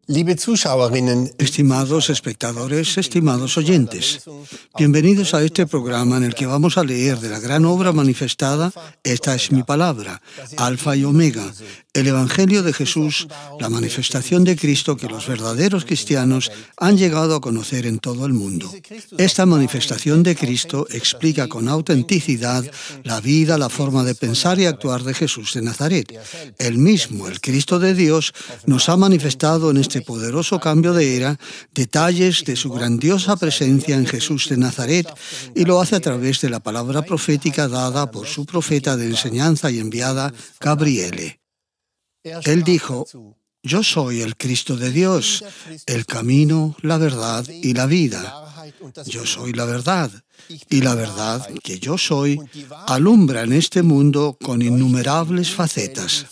Liebe Zuschauerinnen, Estimados espectadores, estimados oyentes, bienvenidos a este programa en el que vamos a leer de la gran obra manifestada, Esta es mi palabra, Alfa y Omega, el Evangelio de Jesús, la manifestación de Cristo que los verdaderos cristianos han llegado a conocer en todo el mundo. Esta manifestación de Cristo explica con autenticidad la vida, la forma de pensar y actuar de Jesús de Nazaret. Él mismo, el Cristo de Dios, nos ha manifestado en este poderoso cambio de era detalles de su grandiosa presencia en Jesús de Nazaret, y lo hace a través de la palabra profética dada por su profeta de enseñanza y enviada, Gabriele. Él dijo: «Yo soy el Cristo de Dios, el camino, la verdad y la vida. Yo soy la verdad, y la verdad que yo soy alumbra en este mundo con innumerables facetas».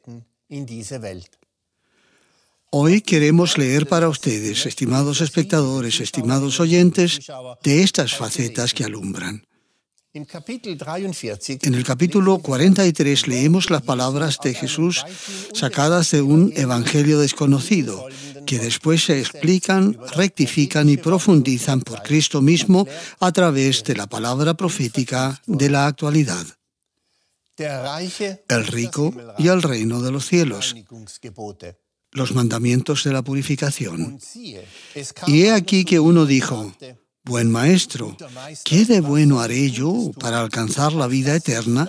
Hoy queremos leer para ustedes, estimados espectadores, estimados oyentes, de estas facetas que alumbran. En el capítulo 43 leemos las palabras de Jesús sacadas de un evangelio desconocido, que después se explican, rectifican y profundizan por Cristo mismo a través de la palabra profética de la actualidad. El rico y el reino de los cielos. Los mandamientos de la purificación. Y he aquí que uno dijo: «Buen maestro, ¿qué de bueno haré yo para alcanzar la vida eterna?»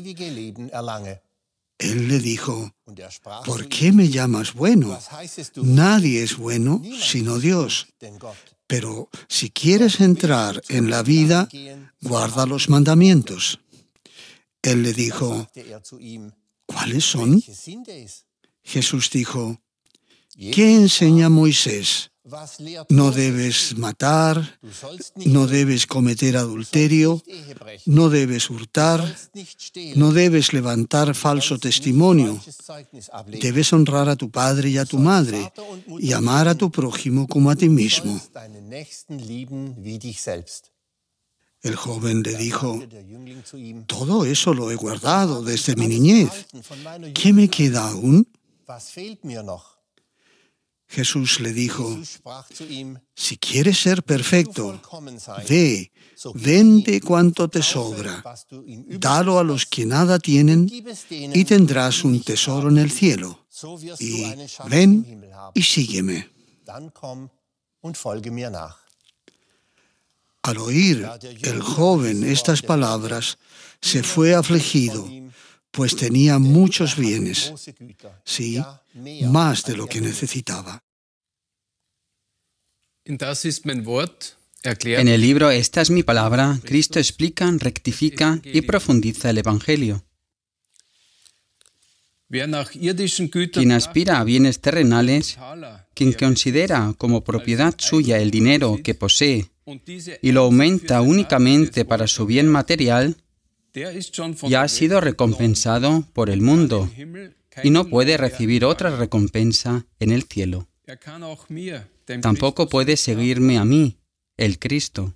Él le dijo: «¿Por qué me llamas bueno? Nadie es bueno sino Dios. Pero si quieres entrar en la vida, guarda los mandamientos». Él le dijo: «¿Cuáles son?» Jesús dijo: «¿Qué enseña Moisés? No debes matar, no debes cometer adulterio, no debes hurtar, no debes levantar falso testimonio, debes honrar a tu padre y a tu madre, y amar a tu prójimo como a ti mismo». El joven le dijo: «Todo eso lo he guardado desde mi niñez. ¿Qué me queda aún?» Jesús le dijo: «Si quieres ser perfecto, vende cuanto te sobra, dalo a los que nada tienen y tendrás un tesoro en el cielo. Y ven y sígueme». Al oír el joven estas palabras, se fue afligido, pues tenía muchos bienes, sí, más de lo que necesitaba. En el libro Esta es mi palabra, Cristo explica, rectifica y profundiza el Evangelio. Quien aspira a bienes terrenales, quien considera como propiedad suya el dinero que posee y lo aumenta únicamente para su bien material, ya ha sido recompensado por el mundo y no puede recibir otra recompensa en el cielo. Tampoco puede seguirme a mí, el Cristo.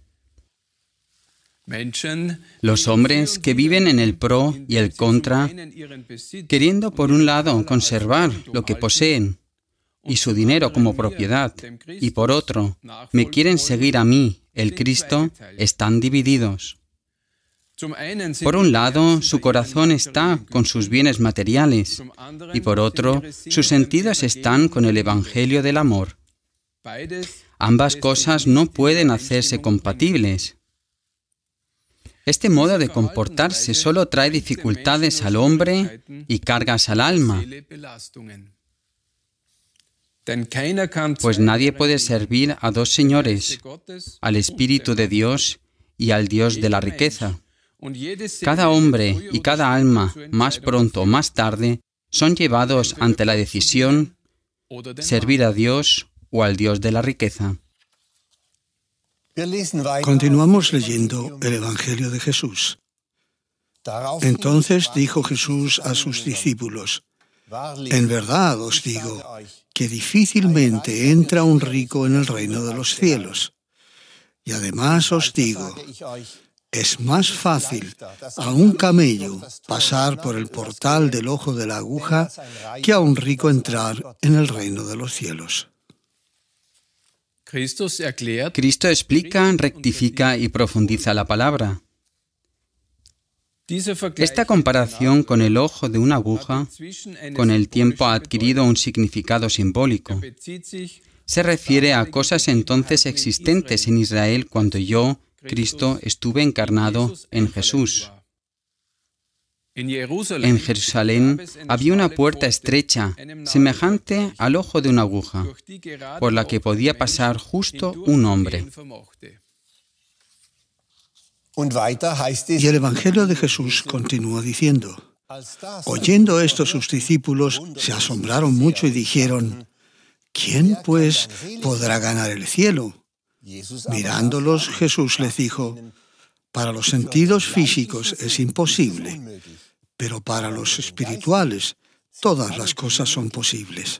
Los hombres que viven en el pro y el contra, queriendo por un lado conservar lo que poseen y su dinero como propiedad, y por otro, me quieren seguir a mí, el Cristo, están divididos. Por un lado, su corazón está con sus bienes materiales, y por otro, sus sentidos están con el Evangelio del amor. Ambas cosas no pueden hacerse compatibles. Este modo de comportarse solo trae dificultades al hombre y cargas al alma, pues nadie puede servir a dos señores, al Espíritu de Dios y al Dios de la riqueza. Cada hombre y cada alma, más pronto o más tarde, son llevados ante la decisión: servir a Dios o al Dios de la riqueza. Continuamos leyendo el Evangelio de Jesús. Entonces dijo Jesús a sus discípulos: «En verdad os digo que difícilmente entra un rico en el reino de los cielos. Y además os digo, es más fácil a un camello pasar por el portal del ojo de la aguja que a un rico entrar en el reino de los cielos». Cristo explica, rectifica y profundiza la palabra. Esta comparación con el ojo de una aguja, con el tiempo ha adquirido un significado simbólico. Se refiere a cosas entonces existentes en Israel cuando yo, Cristo, estuve encarnado en Jesús. En Jerusalén había una puerta estrecha, semejante al ojo de una aguja, por la que podía pasar justo un hombre. Y el Evangelio de Jesús continúa diciendo: oyendo esto sus discípulos se asombraron mucho y dijeron: ¿quién pues podrá ganar el cielo? Mirándolos, Jesús les dijo: para los sentidos físicos es imposible, pero para los espirituales todas las cosas son posibles.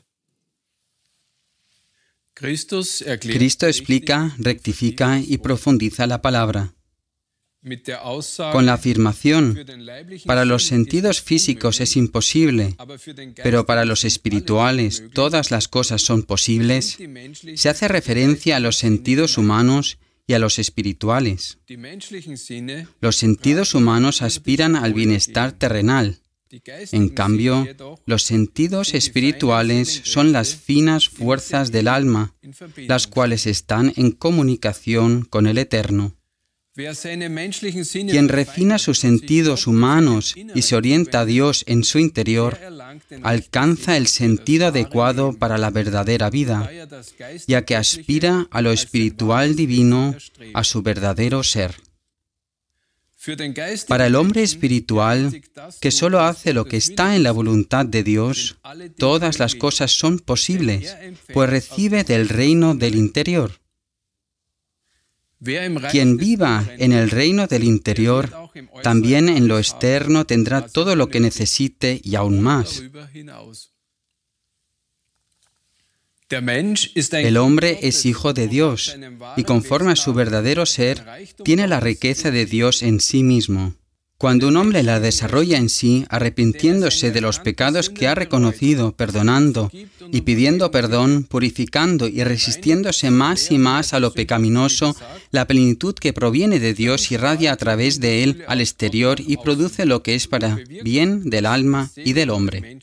Cristo explica, rectifica y profundiza la palabra. Con la afirmación, para los sentidos físicos es imposible, pero para los espirituales todas las cosas son posibles, se hace referencia a los sentidos humanos y a los espirituales. Los sentidos humanos aspiran al bienestar terrenal. En cambio, los sentidos espirituales son las finas fuerzas del alma, las cuales están en comunicación con el Eterno. Quien refina sus sentidos humanos y se orienta a Dios en su interior, alcanza el sentido adecuado para la verdadera vida, ya que aspira a lo espiritual divino, a su verdadero ser. Para el hombre espiritual, que solo hace lo que está en la voluntad de Dios, todas las cosas son posibles, pues recibe del reino del interior. Quien viva en el reino del interior, también en lo externo tendrá todo lo que necesite y aún más. El hombre es hijo de Dios y conforme a su verdadero ser, tiene la riqueza de Dios en sí mismo. Cuando un hombre la desarrolla en sí, arrepintiéndose de los pecados que ha reconocido, perdonando y pidiendo perdón, purificando y resistiéndose más y más a lo pecaminoso, la plenitud que proviene de Dios irradia a través de él al exterior y produce lo que es para bien del alma y del hombre.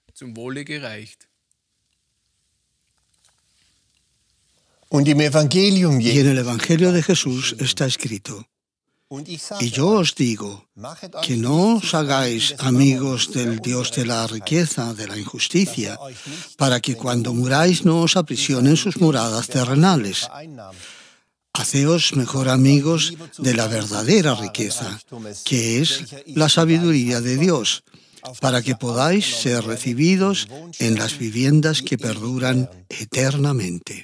Y en el Evangelio de Jesús está escrito: y yo os digo, que no os hagáis amigos del Dios de la riqueza, de la injusticia, para que cuando muráis no os aprisionen sus moradas terrenales. Haceos mejor amigos de la verdadera riqueza, que es la sabiduría de Dios, para que podáis ser recibidos en las viviendas que perduran eternamente.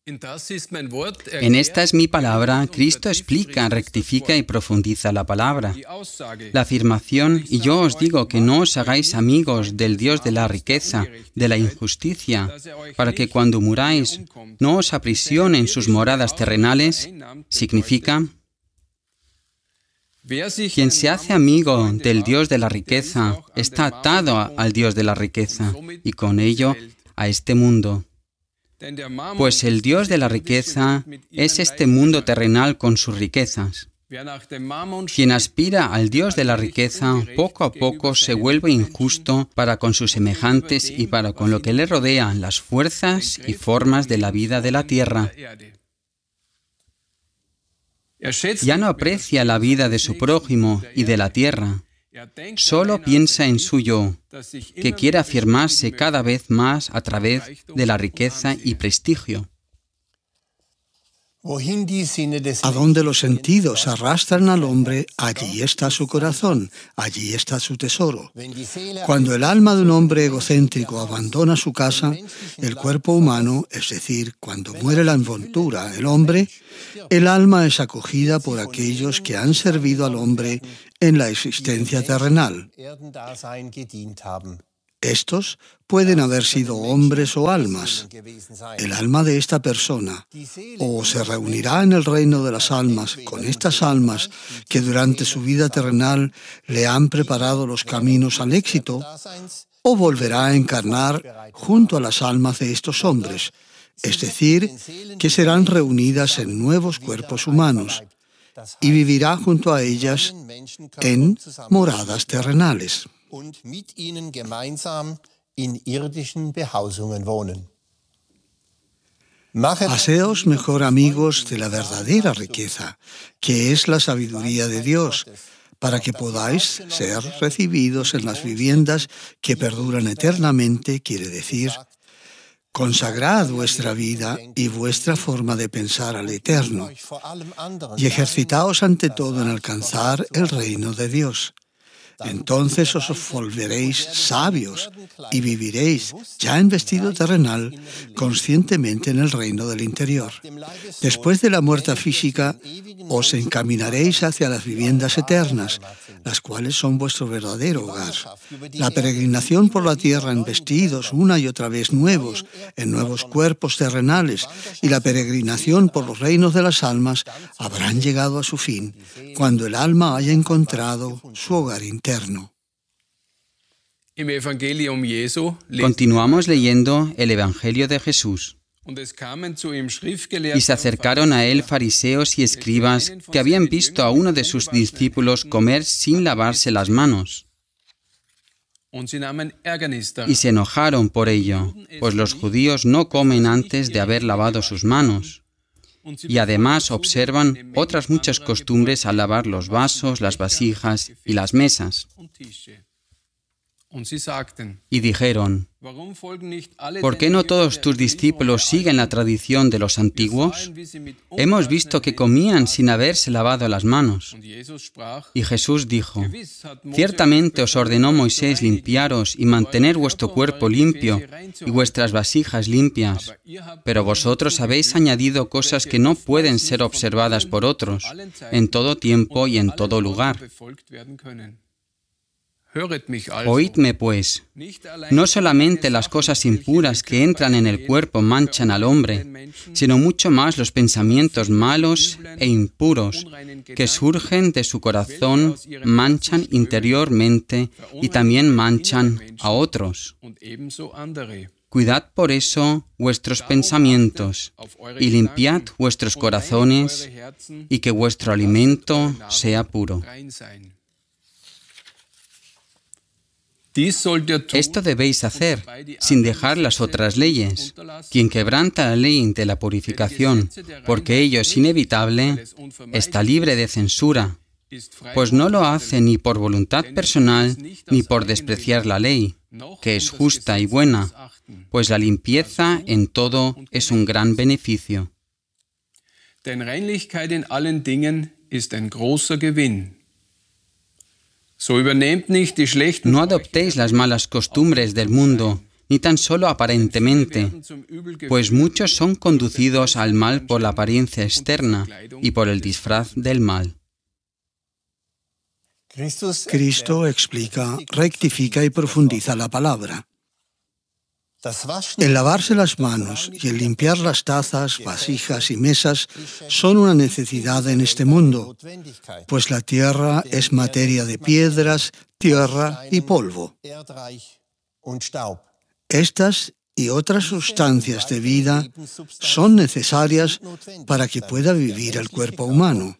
En esta es mi palabra, Cristo explica, rectifica y profundiza la palabra. La afirmación, y yo os digo que no os hagáis amigos del Dios de la riqueza, de la injusticia, para que cuando muráis no os aprisionen sus moradas terrenales, significa: quien se hace amigo del Dios de la riqueza está atado al Dios de la riqueza y con ello a este mundo. Pues el Dios de la riqueza es este mundo terrenal con sus riquezas. Quien aspira al Dios de la riqueza, poco a poco se vuelve injusto para con sus semejantes y para con lo que le rodea, las fuerzas y formas de la vida de la tierra. Ya no aprecia la vida de su prójimo y de la tierra. Solo piensa en su yo, que quiere afirmarse cada vez más a través de la riqueza y prestigio. A donde los sentidos arrastran al hombre, allí está su corazón, allí está su tesoro. Cuando el alma de un hombre egocéntrico abandona su casa, el cuerpo humano, es decir, cuando muere la envoltura, el hombre, el alma es acogida por aquellos que han servido al hombre en la existencia terrenal. Estos pueden haber sido hombres o almas. El alma de esta persona o se reunirá en el reino de las almas con estas almas que durante su vida terrenal le han preparado los caminos al éxito, o volverá a encarnar junto a las almas de estos hombres, es decir, que serán reunidas en nuevos cuerpos humanos y vivirá junto a ellas en moradas terrenales. Haceos mejor amigos de la verdadera riqueza, que es la sabiduría de Dios, para que podáis ser recibidos en las viviendas que perduran eternamente, quiere decir, consagrad vuestra vida y vuestra forma de pensar al Eterno, y ejercitaos ante todo en alcanzar el reino de Dios. Entonces os volveréis sabios y viviréis, ya en vestido terrenal, conscientemente en el reino del interior. Después de la muerte física, os encaminaréis hacia las viviendas eternas, las cuales son vuestro verdadero hogar. La peregrinación por la tierra en vestidos una y otra vez nuevos, en nuevos cuerpos terrenales, y la peregrinación por los reinos de las almas habrán llegado a su fin, cuando el alma haya encontrado su hogar interno. Continuamos leyendo el Evangelio de Jesús. Y se acercaron a él fariseos y escribas que habían visto a uno de sus discípulos comer sin lavarse las manos. Y se enojaron por ello, pues los judíos no comen antes de haber lavado sus manos. Y además observan otras muchas costumbres al lavar los vasos, las vasijas y las mesas. Y dijeron, ¿por qué no todos tus discípulos siguen la tradición de los antiguos? Hemos visto que comían sin haberse lavado las manos. Y Jesús dijo, ciertamente os ordenó Moisés limpiaros y mantener vuestro cuerpo limpio y vuestras vasijas limpias, pero vosotros habéis añadido cosas que no pueden ser observadas por otros, en todo tiempo y en todo lugar. Oídme, pues, no solamente las cosas impuras que entran en el cuerpo manchan al hombre, sino mucho más los pensamientos malos e impuros que surgen de su corazón manchan interiormente y también manchan a otros. Cuidad por eso vuestros pensamientos y limpiad vuestros corazones y que vuestro alimento sea puro. Esto debéis hacer, sin dejar las otras leyes. Quien quebranta la ley de la purificación, porque ello es inevitable, está libre de censura, pues no lo hace ni por voluntad personal, ni por despreciar la ley, que es justa y buena, pues la limpieza en todo es un gran beneficio. Denn Reinlichkeit in allen Dingen ist ein großer Gewinn. No adoptéis las malas costumbres del mundo, ni tan solo aparentemente, pues muchos son conducidos al mal por la apariencia externa y por el disfraz del mal. Cristo explica, rectifica y profundiza la palabra. El lavarse las manos y el limpiar las tazas, vasijas y mesas son una necesidad en este mundo, pues la tierra es materia de piedras, tierra y polvo. Estas y otras sustancias de vida son necesarias para que pueda vivir el cuerpo humano.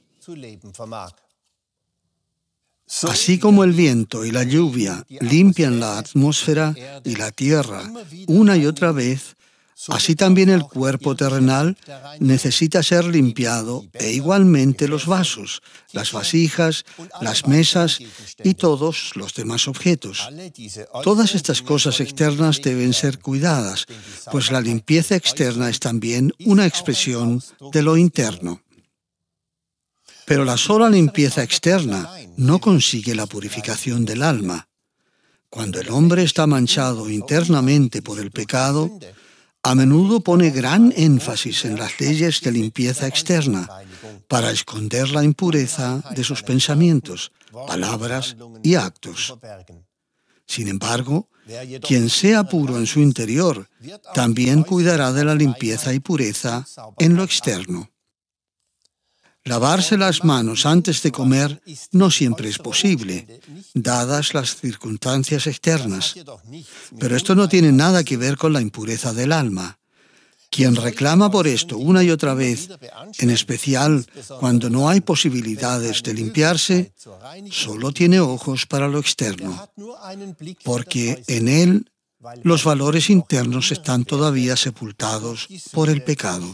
Así como el viento y la lluvia limpian la atmósfera y la tierra una y otra vez, así también el cuerpo terrenal necesita ser limpiado e igualmente los vasos, las vasijas, las mesas y todos los demás objetos. Todas estas cosas externas deben ser cuidadas, pues la limpieza externa es también una expresión de lo interno. Pero la sola limpieza externa no consigue la purificación del alma. Cuando el hombre está manchado internamente por el pecado, a menudo pone gran énfasis en las leyes de limpieza externa para esconder la impureza de sus pensamientos, palabras y actos. Sin embargo, quien sea puro en su interior, también cuidará de la limpieza y pureza en lo externo. Lavarse las manos antes de comer no siempre es posible, dadas las circunstancias externas. Pero esto no tiene nada que ver con la impureza del alma. Quien reclama por esto una y otra vez, en especial cuando no hay posibilidades de limpiarse, solo tiene ojos para lo externo, porque en él los valores internos están todavía sepultados por el pecado.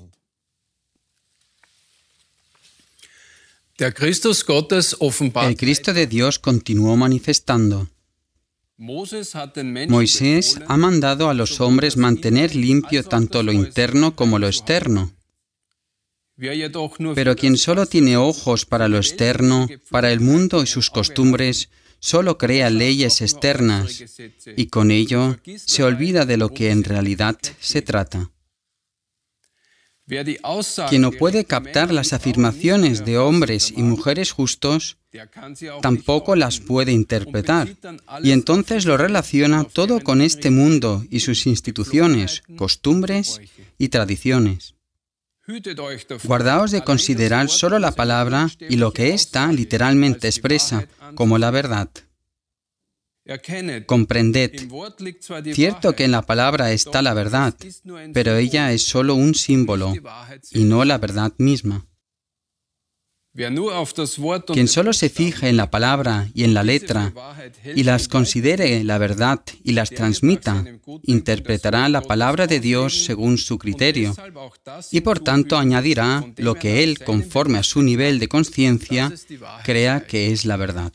El Cristo de Dios continuó manifestando. Moisés ha mandado a los hombres mantener limpio tanto lo interno como lo externo. Pero quien solo tiene ojos para lo externo, para el mundo y sus costumbres, solo crea leyes externas y con ello se olvida de lo que en realidad se trata. Quien no puede captar las afirmaciones de hombres y mujeres justos, tampoco las puede interpretar, y entonces lo relaciona todo con este mundo y sus instituciones, costumbres y tradiciones. Guardaos de considerar solo la palabra y lo que ésta literalmente expresa, como la verdad. Comprended, cierto que en la palabra está la verdad, pero ella es solo un símbolo y no la verdad misma. Quien solo se fije en la palabra y en la letra y las considere la verdad y las transmita, interpretará la palabra de Dios según su criterio y por tanto añadirá lo que él, conforme a su nivel de conciencia, crea que es la verdad.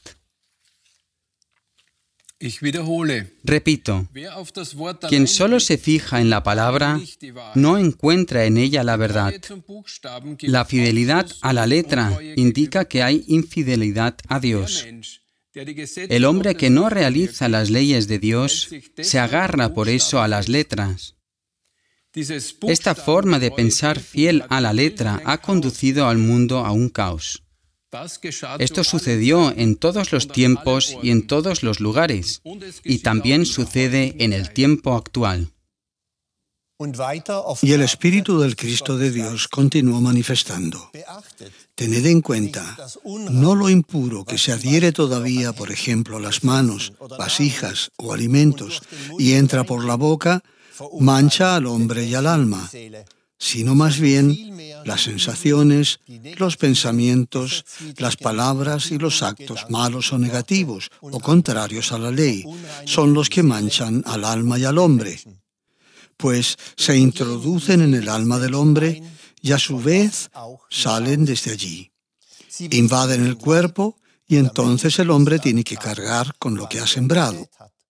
Repito, quien solo se fija en la palabra no encuentra en ella la verdad. La fidelidad a la letra indica que hay infidelidad a Dios. El hombre que no realiza las leyes de Dios se agarra por eso a las letras. Esta forma de pensar fiel a la letra ha conducido al mundo a un caos. Esto sucedió en todos los tiempos y en todos los lugares, y también sucede en el tiempo actual. Y el Espíritu del Cristo de Dios continuó manifestando. Tened en cuenta, no lo impuro que se adhiere todavía, por ejemplo, a las manos, vasijas o alimentos, y entra por la boca, mancha al hombre y al alma, sino más bien las sensaciones, los pensamientos, las palabras y los actos malos o negativos o contrarios a la ley son los que manchan al alma y al hombre, pues se introducen en el alma del hombre y a su vez salen desde allí. Invaden el cuerpo y entonces el hombre tiene que cargar con lo que ha sembrado.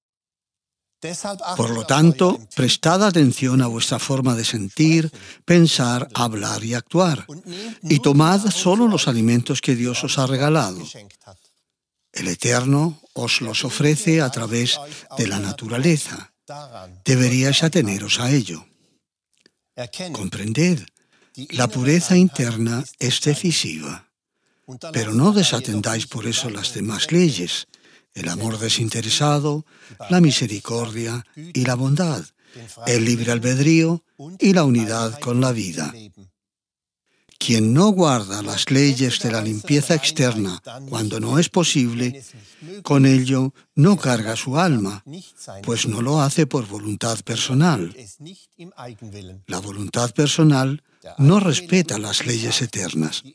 Por lo tanto, prestad atención a vuestra forma de sentir, pensar, hablar y actuar, y tomad solo los alimentos que Dios os ha regalado. El Eterno os los ofrece a través de la naturaleza. Deberíais ateneros a ello. Comprended, la pureza interna es decisiva, pero no desatendáis por eso las demás leyes. El amor desinteresado, la misericordia y la bondad, el libre albedrío y la unidad con la vida. Quien no guarda las leyes de la limpieza externa cuando no es posible, con ello no carga su alma, pues no lo hace por voluntad personal. La voluntad personal no respeta las leyes eternas.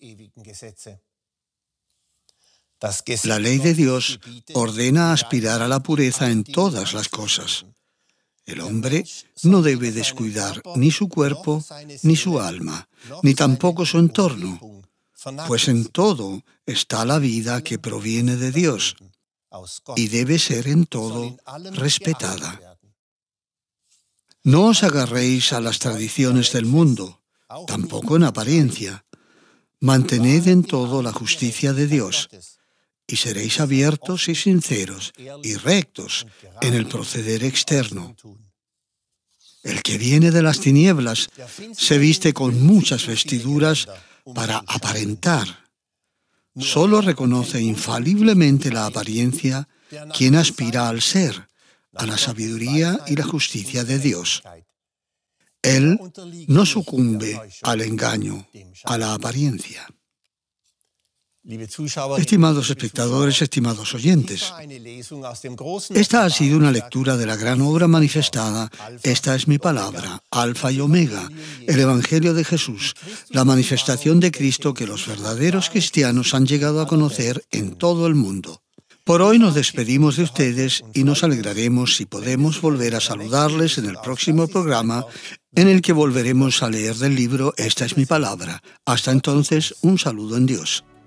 La ley de Dios ordena aspirar a la pureza en todas las cosas. El hombre no debe descuidar ni su cuerpo, ni su alma, ni tampoco su entorno, pues en todo está la vida que proviene de Dios y debe ser en todo respetada. No os agarréis a las tradiciones del mundo, tampoco en apariencia. Mantened en todo la justicia de Dios, y seréis abiertos y sinceros y rectos en el proceder externo. El que viene de las tinieblas se viste con muchas vestiduras para aparentar. Solo reconoce infaliblemente la apariencia quien aspira al ser, a la sabiduría y la justicia de Dios. Él no sucumbe al engaño, a la apariencia. Estimados espectadores, estimados oyentes, esta ha sido una lectura de la gran obra manifestada. Esta es mi palabra, Alfa y Omega, el Evangelio de Jesús, la manifestación de Cristo que los verdaderos cristianos han llegado a conocer en todo el mundo. Por hoy nos despedimos de ustedes y nos alegraremos si podemos volver a saludarles en el próximo programa en el que volveremos a leer del libro Esta es mi palabra. Hasta entonces, un saludo en Dios.